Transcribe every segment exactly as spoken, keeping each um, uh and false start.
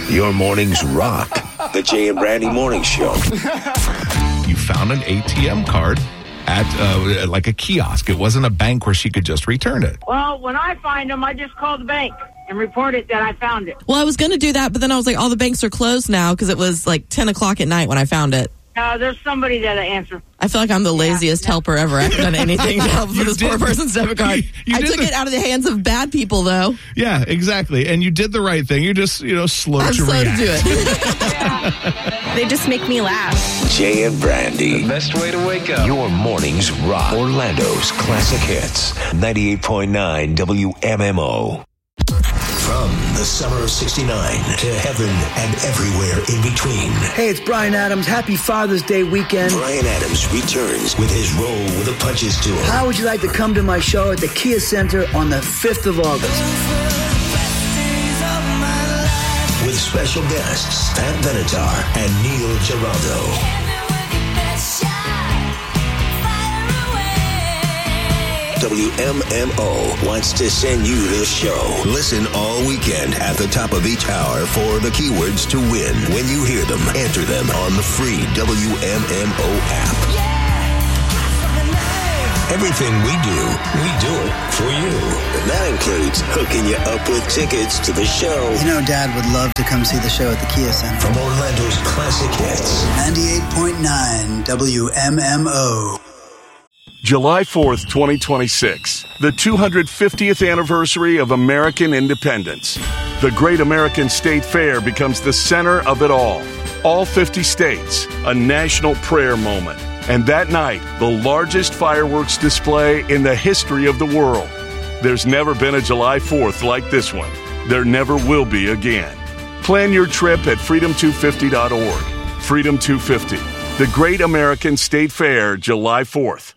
Your mornings rock. The Jay and Brandy Morning Show. You found an A T M card at uh, like a kiosk. It wasn't a bank where she could just return it. Well, when I find them, I just call the bank and report it that I found it. Well, I was going to do that, but then I was like, all the banks are closed now because it was like ten o'clock at night when I found it. Uh, there's somebody that I answer. I feel like I'm the laziest yeah, no. helper ever. I haven't done anything to help with this did. poor person's debit card. You, you I took the, it out of the hands of bad people, though. Yeah, exactly. And you did the right thing. You're just, you know, slow I'm to slow react. to do it. They just make me laugh. Jay and Brandy. The best way to wake up. Your mornings rock. Orlando's classic hits. ninety-eight point nine W M M O. From the summer of sixty-nine to heaven and everywhere in between. Hey, it's Bryan Adams. Happy Father's Day weekend. Bryan Adams returns with his Roll with the Punches tour. How would you like to come to my show at the Kia Center on the fifth of August? With special guests, Pat Benatar and Neil Giraldo. W M M O wants to send you to the show. Listen all weekend at the top of each hour for the keywords to win. When you hear them, enter them on the free W M M O app. Everything we do, we do it for you. And that includes hooking you up with tickets to the show. You know, Dad would love to come see the show at the Kia Center. From Orlando's classic hits. ninety-eight point nine W M M O. July fourth, twenty twenty-six, the two hundred fiftieth anniversary of American independence. The Great American State Fair becomes the center of it all. All fifty states, a national prayer moment. And that night, the largest fireworks display in the history of the world. There's never been a July fourth like this one. There never will be again. Plan your trip at freedom two fifty dot org. Freedom two fifty, the Great American State Fair, July fourth.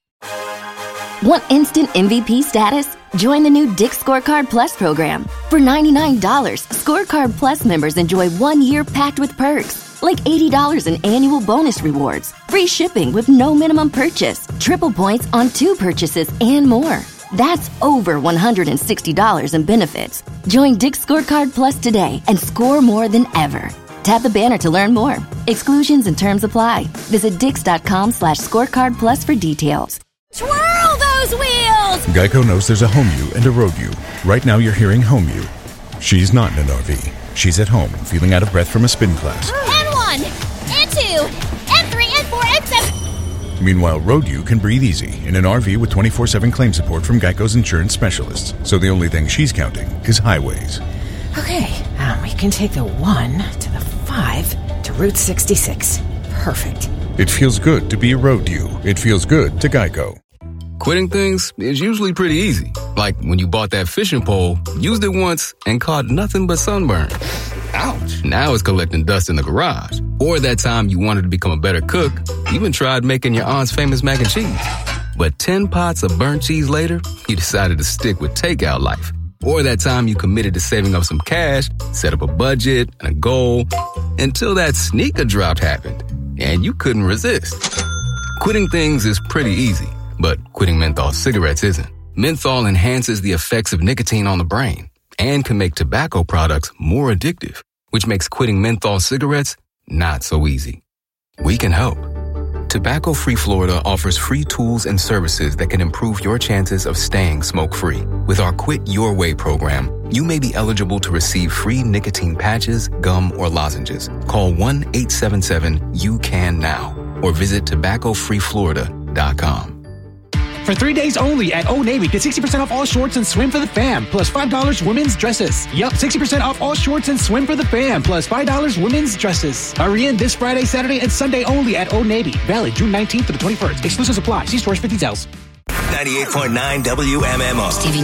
Want instant M V P status? Join the new Dick's Scorecard Plus program. For ninety-nine dollars, Scorecard Plus members enjoy one year packed with perks, like eighty dollars in annual bonus rewards, free shipping with no minimum purchase, triple points on two purchases, and more. That's over one hundred sixty dollars in benefits. Join Dick's Scorecard Plus today and score more than ever. Tap the banner to learn more. Exclusions and terms apply. Visit dix.com slash scorecard plus for details. Twirl those wheels! Geico knows there's a home you and a road you. Right now you're hearing home you. She's not in an R V. She's at home, feeling out of breath from a spin class. And one, and two, and three, and four, and seven. Meanwhile, road you can breathe easy in an R V with twenty-four seven claim support from Geico's insurance specialists. So the only thing she's counting is highways. Okay, um, we can take the one to the five to Route sixty-six. Perfect. It feels good to be a road you. It feels good to Geico. Quitting things is usually pretty easy. Like when you bought that fishing pole, used it once, and caught nothing but sunburn. Ouch. Now it's collecting dust in the garage. Or that time you wanted to become a better cook, even tried making your aunt's famous mac and cheese. But ten pots of burnt cheese later, you decided to stick with takeout life. Or that time you committed to saving up some cash, set up a budget and a goal, until that sneaker drop happened, and you couldn't resist. Quitting things is pretty easy, but quitting menthol cigarettes isn't. Menthol enhances the effects of nicotine on the brain and can make tobacco products more addictive, which makes quitting menthol cigarettes not so easy. We can help. Tobacco Free Florida offers free tools and services that can improve your chances of staying smoke-free. With our Quit Your Way program, you may be eligible to receive free nicotine patches, gum, or lozenges. Call one eight seven seven U C A N now or visit tobacco free florida dot com. For three days only at Old Navy, get sixty percent off all shorts and swim for the fam, plus five dollars women's dresses. Yup, sixty percent off all shorts and swim for the fam, plus five dollars women's dresses. Hurry in this Friday, Saturday, and Sunday only at Old Navy. Valid June nineteenth to the twenty-first. Exclusive supply. See stores for details. ninety-eight point nine W M M O.